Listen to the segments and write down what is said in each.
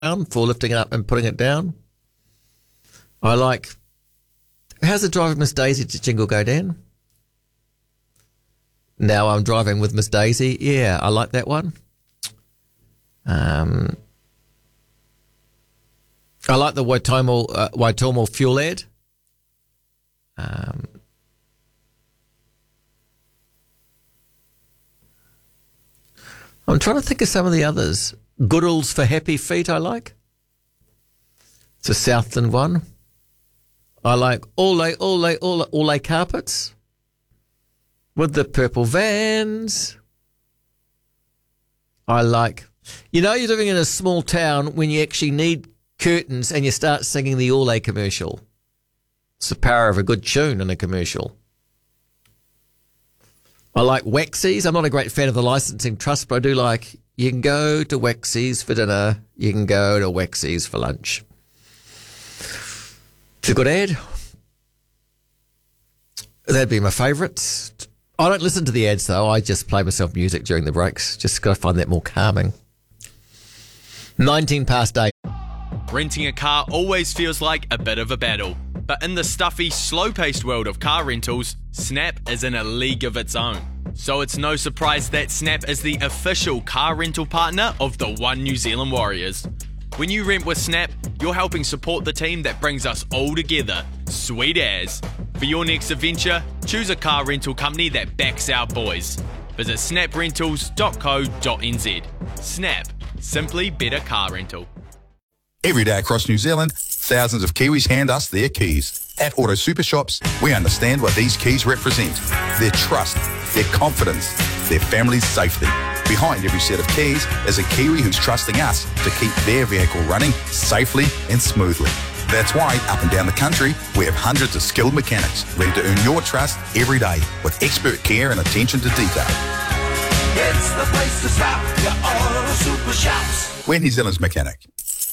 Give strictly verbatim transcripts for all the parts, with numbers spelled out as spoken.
down for lifting it up and putting it down. I like, how's the drive of Miss Daisy to Jingle Go Dan? Now I'm driving with Miss Daisy. Yeah, I like that one. Um, I like the Waitomo, uh, Waitomo fuel ad. Um, I'm trying to think of some of the others. Goodalls for happy feet, I like. It's a Southland one. I like Ole, Ole, Ole, Ole carpets with the purple vans. I like, you know, you're living in a small town when you actually need curtains and you start singing the Ole commercial. It's the power of a good tune in a commercial. I like Waxies. I'm not a great fan of the licensing trust, but I do like, you can go to Waxies for dinner, you can go to Waxies for lunch. It's a good ad. That'd be my favourite. I don't listen to the ads, though. I just play myself music during the breaks. Just got to find that more calming. nineteen past eight. Renting a car always feels like a bit of a battle. But in the stuffy, slow-paced world of car rentals, Snap is in a league of its own. So it's no surprise that Snap is the official car rental partner of the One New Zealand Warriors. When you rent with Snap, you're helping support the team that brings us all together. Sweet as. For your next adventure, choose a car rental company that backs our boys. Visit snap rentals dot co dot n z. Snap. Simply better car rental. Every day across New Zealand, thousands of Kiwis hand us their keys. At Auto Super Shops, we understand what these keys represent. Their trust, their confidence, their family's safety. Behind every set of keys is a Kiwi who's trusting us to keep their vehicle running safely and smoothly. That's why, up and down the country, we have hundreds of skilled mechanics ready to earn your trust every day with expert care and attention to detail. It's the place to stop, your Auto Super Shops. We're New Zealand's mechanic.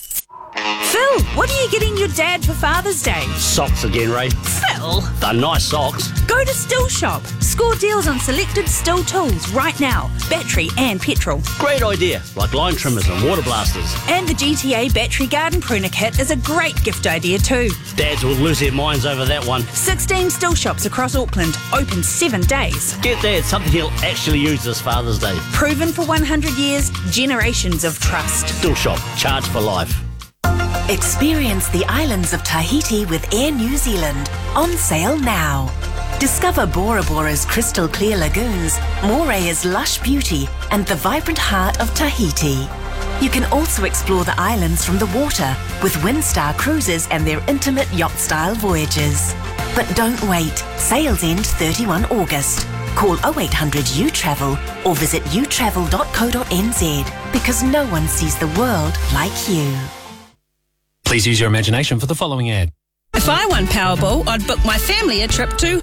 Phil, what are you getting your dad for Father's Day? Socks again, Ray. Phil! They're nice socks. Go to Still Shop. Score deals on selected Still tools right now. Battery and petrol. Great idea, like line trimmers and water blasters. And the G T A Battery Garden Pruner Kit is a great gift idea too. Dads will lose their minds over that one. sixteen Still Shops across Auckland, open seven days. Get Dad something he'll actually use this Father's Day. Proven for one hundred years, generations of trust. Still Shop, charge for life. Experience the islands of Tahiti with Air New Zealand. On sale now. Discover Bora Bora's crystal clear lagoons, Morea's lush beauty, and the vibrant heart of Tahiti. You can also explore the islands from the water with Windstar Cruises and their intimate yacht-style voyages. But don't wait. Sales end thirty-first of August. Call oh eight hundred U travel or visit u travel dot co dot n z because no one sees the world like you. Please use your imagination for the following ad. If I won Powerball, I'd book my family a trip to...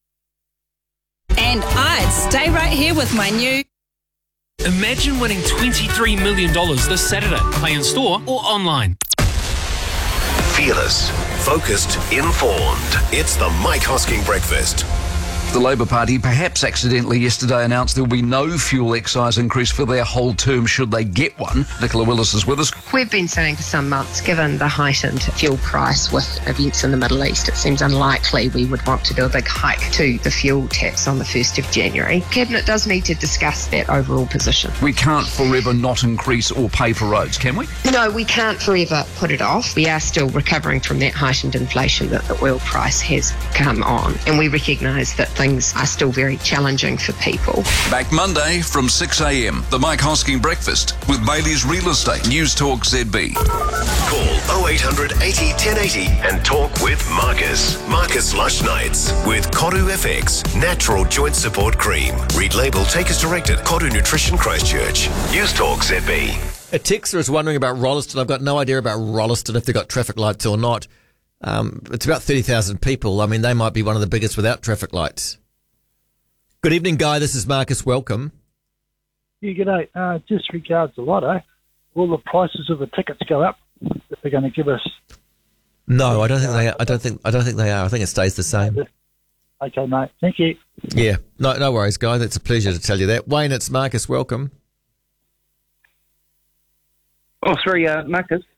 And I'd stay right here with my new... Imagine winning twenty-three million dollars this Saturday. Play in store or online. Fearless, focused, informed. It's the Mike Hosking Breakfast. The Labour Party perhaps accidentally yesterday announced there will be no fuel excise increase for their whole term should they get one. Nicola Willis is with us. We've been saying for some months, given the heightened fuel price with events in the Middle East, it seems unlikely we would want to do a big hike to the fuel tax on the first of January. Cabinet does need to discuss that overall position. We can't forever not increase or pay for roads, can we? No, we can't forever put it off. We are still recovering from that heightened inflation that the oil price has come on, and we recognise that things are still very challenging for people. Back Monday from six a m. The Mike Hosking Breakfast with Bailey's Real Estate. News Talk Z B. Call oh eight hundred eighty ten eighty and talk with Marcus. Marcus Lush Nights with Koru F X Natural Joint Support Cream. Read label, take as directed. Koru Nutrition Christchurch. News Talk Z B. A texter is wondering about Rolleston. I've got no idea about Rolleston, if they've got traffic lights or not. Um, it's about thirty thousand people. I mean, they might be one of the biggest without traffic lights. Good evening, Guy. This is Marcus. Welcome. Yeah, g'day. Uh, just regards the lotto, will the prices of the tickets go up if they're going to give us? No, I don't think they are. I don't think. I don't think they are. I think it stays the same. Okay, mate. Thank you. Yeah. No, no worries, Guy. That's a pleasure to tell you that. Wayne, it's Marcus. Welcome. Oh, sorry, uh, Marcus.